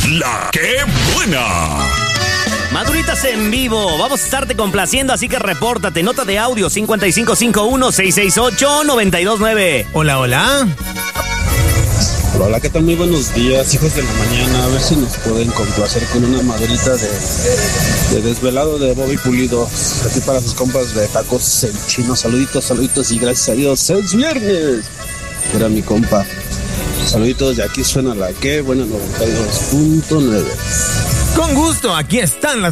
La que buena. Maduritas en vivo, vamos a estarte complaciendo, así que repórtate. Nota de audio 5551-668-929. Hola, hola. Hola, ¿qué tal? Muy buenos días, hijos de la mañana. A ver si nos pueden complacer con una madurita de desvelado de Bobby Pulido. Aquí para sus compas de Tacos El Chino. Saluditos, saluditos y gracias a Dios. ¡Es viernes! Era mi compa. Saluditos, de aquí suena la que buena 92.9. Con gusto, aquí están las